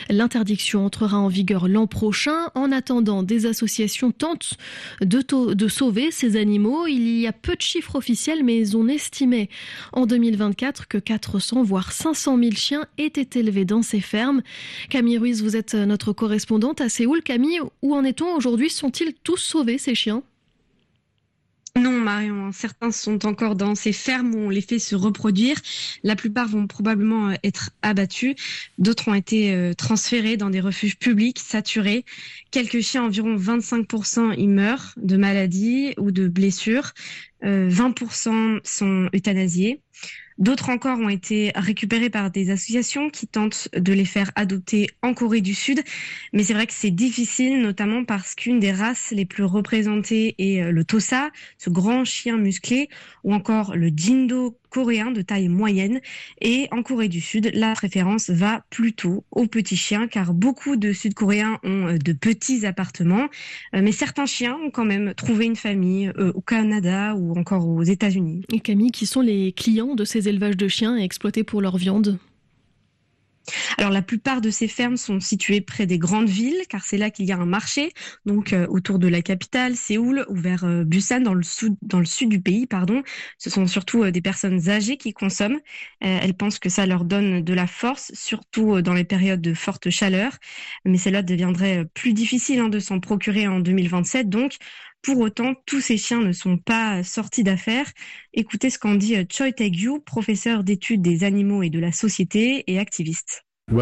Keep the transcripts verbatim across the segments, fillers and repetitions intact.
L'interdiction entrera en vigueur l'an prochain. En attendant, des associations tentent de, to- de sauver ces animaux. Il y a peu de chiffres officiels, mais on estimait en deux mille vingt-quatre que quatre cents voire cinq cent mille chiens étaient élevés dans ces fermes. Camille Ruiz, vous êtes notre correspondante à Séoul. Camille, où en est-on aujourd'hui? Sont-ils tous sauvés, ces chiens? Non, Marion, certains sont encore dans ces fermes où on les fait se reproduire. La plupart vont probablement être abattus. D'autres ont été transférés dans des refuges publics saturés. Quelques chiens, environ vingt-cinq pour cent, y meurent de maladies ou de blessures. Euh, vingt pour cent sont euthanasiés. D'autres encore ont été récupérés par des associations qui tentent de les faire adopter en Corée du Sud. Mais c'est vrai que c'est difficile, notamment parce qu'une des races les plus représentées est le Tosa, ce grand chien musclé, ou encore le Jindo coréen de taille moyenne. Et en Corée du Sud, la préférence va plutôt aux petits chiens, car beaucoup de Sud-Coréens ont de petits appartements. Mais certains chiens ont quand même trouvé une famille au Canada ou encore aux États-Unis. Et Camille, qui sont les clients de ces élevages de chiens exploités pour leur viande? Alors la plupart de ces fermes sont situées près des grandes villes, car c'est là qu'il y a un marché, donc euh, autour de la capitale, Séoul, ou vers euh, Busan, dans le sud, dans le sud du pays, pardon. Ce sont surtout euh, des personnes âgées qui consomment. Euh, elles pensent que ça leur donne de la force, surtout euh, dans les périodes de forte chaleur. Mais cela deviendrait plus difficile hein, de s'en procurer en deux mille vingt-sept, donc. Pour autant, tous ces chiens ne sont pas sortis d'affaire. Écoutez ce qu'en dit Choi Tae-gyu, professeur d'études des animaux et de la société et activiste.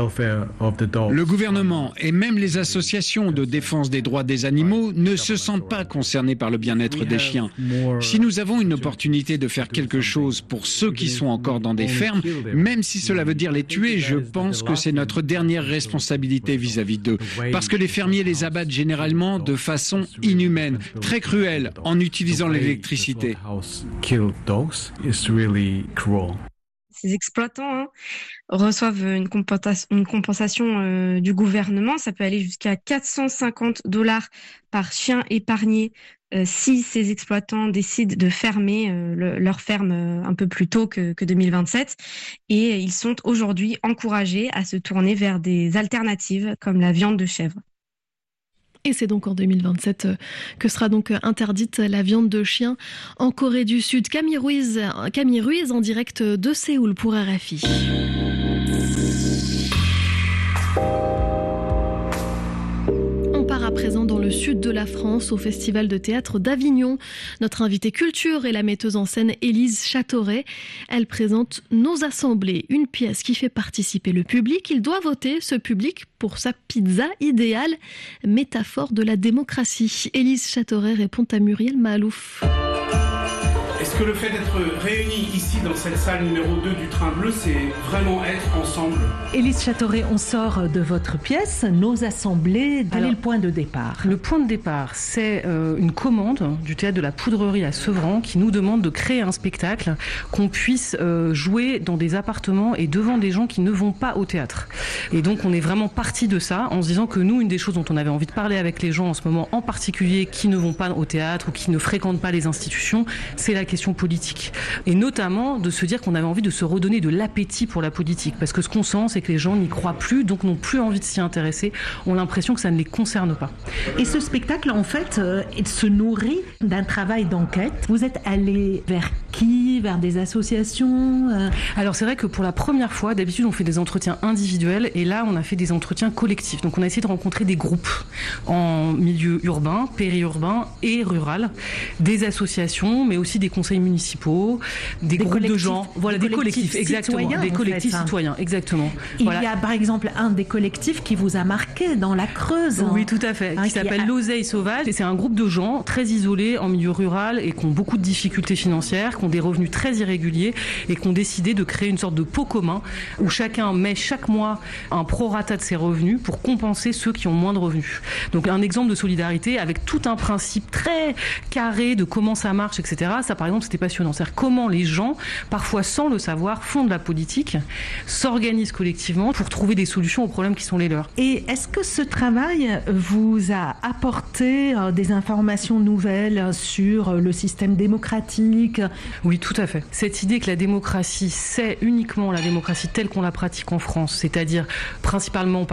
Le gouvernement et même les associations de défense des droits des animaux ne se sentent pas concernés par le bien-être des chiens. Si nous avons une opportunité de faire quelque chose pour ceux qui sont encore dans des fermes, même si cela veut dire les tuer, je pense que c'est notre dernière responsabilité vis-à-vis d'eux. Parce que les fermiers les abattent généralement de façon inhumaine, très cruelle, en utilisant l'électricité. Ces exploitants hein, reçoivent une compensation, une compensation euh, du gouvernement. Ça peut aller jusqu'à quatre cent cinquante dollars par chien épargné euh, si ces exploitants décident de fermer euh, le, leur ferme euh, un peu plus tôt que, que deux mille vingt-sept. Et ils sont aujourd'hui encouragés à se tourner vers des alternatives comme la viande de chèvre. Et c'est donc en deux mille vingt-sept que sera donc interdite la viande de chien en Corée du Sud. Camille Ruiz, Camille Ruiz en direct de Séoul pour R F I. À présent dans le sud de la France, au Festival de théâtre d'Avignon. Notre invitée culture est la metteuse en scène Élise Châteauret. Elle présente Nos Assemblées, une pièce qui fait participer le public. Il doit voter, ce public, pour sa pizza idéale, métaphore de la démocratie. Élise Châteauret répond à Muriel Mahalouf. Est-ce que le fait d'être réunis ici dans cette salle numéro deux du Train Bleu, c'est vraiment être ensemble? Élise Châteauret, on sort de votre pièce, Nos Assemblées. Quel est le point de départ? Le point de départ, c'est euh, une commande du théâtre de la Poudrerie à Sevran qui nous demande de créer un spectacle qu'on puisse euh, jouer dans des appartements et devant des gens qui ne vont pas au théâtre. Et donc on est vraiment parti de ça en se disant que nous, une des choses dont on avait envie de parler avec les gens en ce moment, en particulier qui ne vont pas au théâtre ou qui ne fréquentent pas les institutions, c'est la question politique. Et notamment de se dire qu'on avait envie de se redonner de l'appétit pour la politique. Parce que ce qu'on sent, c'est que les gens n'y croient plus, donc n'ont plus envie de s'y intéresser, ont l'impression que ça ne les concerne pas. Et ce spectacle, en fait, euh, se nourrit d'un travail d'enquête. Vous êtes allé vers qui? Vers des associations euh... Alors c'est vrai que pour la première fois, d'habitude on fait des entretiens individuels et là on a fait des entretiens collectifs. Donc on a essayé de rencontrer des groupes en milieu urbain, périurbain et rural, des associations, mais aussi des conseils municipaux, des, des groupes de gens, voilà, des, des collectifs, collectifs exactement, des collectifs fait, citoyens, exactement. Il voilà. y a par exemple un des collectifs qui vous a marqué dans la Creuse. Oui, tout à fait, hein, qui, qui s'appelle a... l'Oseille Sauvage. Et c'est un groupe de gens très isolés en milieu rural et qui ont beaucoup de difficultés financières, qui ont des revenus très irréguliers et qui ont décidé de créer une sorte de pot commun où chacun met chaque mois un prorata de ses revenus pour compenser ceux qui ont moins de revenus. Donc un exemple de solidarité avec tout un principe très carré de comment ça marche, et cetera. Ça, par exemple, c'était passionnant. C'est-à-dire comment les gens, parfois sans le savoir, font de la politique, s'organisent collectivement pour trouver des solutions aux problèmes qui sont les leurs. Et est-ce que ce travail vous a apporté euh, des informations nouvelles sur le système démocratique? Oui, tout à fait. Cette idée que la démocratie, c'est uniquement la démocratie telle qu'on la pratique en France, c'est-à-dire principalement